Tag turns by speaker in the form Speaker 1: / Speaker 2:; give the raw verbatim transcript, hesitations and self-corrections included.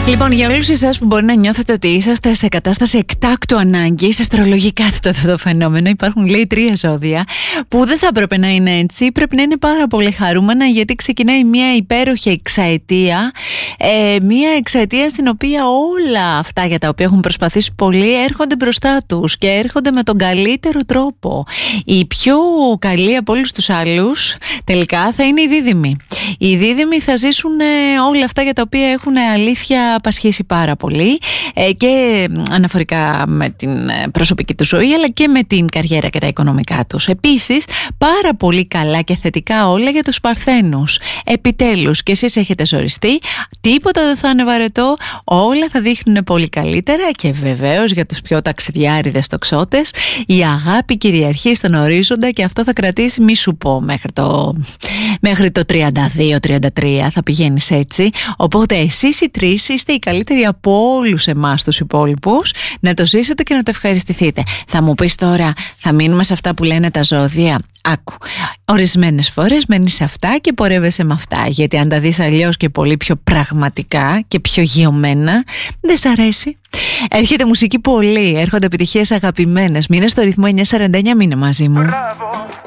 Speaker 1: Λοιπόν, για όλους εσάς που μπορεί να νιώθετε ότι είσαστε σε κατάσταση εκτάκτου ανάγκης, αστρολογικά αυτό το φαινόμενο, υπάρχουν λέει τρία ζώδια που δεν θα έπρεπε να είναι έτσι. Πρέπει να είναι πάρα πολύ χαρούμενα, γιατί ξεκινάει μια υπέροχη εξαετία. Ε, μια εξαετία στην οποία όλα αυτά για τα οποία έχουν προσπαθήσει πολύ έρχονται μπροστά τους και έρχονται με τον καλύτερο τρόπο. Οι πιο καλοί από όλους τους άλλους τελικά θα είναι οι δίδυμοι. Οι δίδυμοι θα ζήσουν ε, όλα αυτά για τα οποία έχουν αλήθεια πασχίσει πάρα πολύ, ε, και αναφορικά με την προσωπική του ζωή, αλλά και με την καριέρα και τα οικονομικά τους. Επίσης, πάρα πολύ καλά και θετικά όλα για τους Παρθένους. Επιτέλους, και εσείς έχετε ζοριστεί, τίποτα δεν θα είναι βαρετό, όλα θα δείχνουν πολύ καλύτερα. Και βεβαίως για τους πιο ταξιδιάριδες τοξότες, η αγάπη κυριαρχεί στον ορίζοντα, και αυτό θα κρατήσει, μη σου πω, μέχρι το, μέχρι το τριάντα δύο τριάντα τρία θα πηγαίνεις έτσι. Οπότε εσείς οι τρεις είστε οι καλύτεροι από όλους εμάς τους υπόλοιπους, να το ζήσετε και να το ευχαριστηθείτε. Θα μου πεις τώρα, θα μείνουμε σε αυτά που λένε τα ζώδια? Άκου, ορισμένες φορές μένεις σε αυτά και πορεύεσαι με αυτά, γιατί αν τα δεις αλλιώς και πολύ πιο πραγματικά και πιο γιωμένα, δεν σ' αρέσει. Έρχεται μουσική πολύ, έρχονται επιτυχίες αγαπημένες. Μείνε στο ρυθμό εννιά σαράντα εννιά, μείνε μαζί μου.